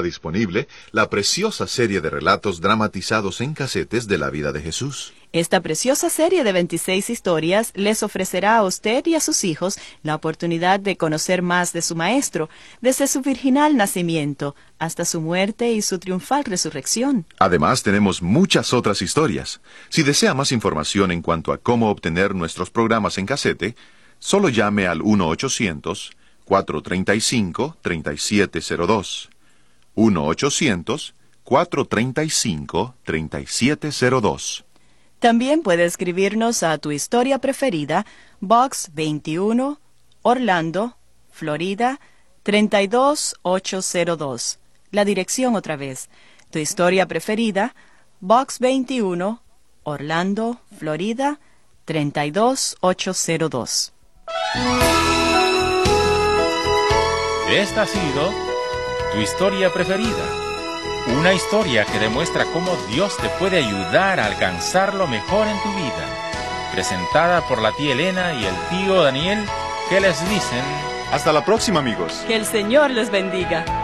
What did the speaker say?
disponible la preciosa serie de relatos dramatizados en casetes de la vida de Jesús. Esta preciosa serie de 26 historias les ofrecerá a usted y a sus hijos la oportunidad de conocer más de su Maestro, desde su virginal nacimiento hasta su muerte y su triunfal resurrección. Además, tenemos muchas otras historias. Si desea más información en cuanto a cómo obtener nuestros programas en casete, solo llame al 1-800-435-3702. 1-800-435-3702. También puede escribirnos a Tu Historia Preferida, Box 21, Orlando, Florida, 32802. La dirección otra vez. Tu Historia Preferida, Box 21, Orlando, Florida, 32802. Esta ha sido Tu Historia Preferida. Una historia que demuestra cómo Dios te puede ayudar a alcanzar lo mejor en tu vida. Presentada por la tía Elena y el tío Daniel, que les dicen... Hasta la próxima, amigos. Que el Señor les bendiga.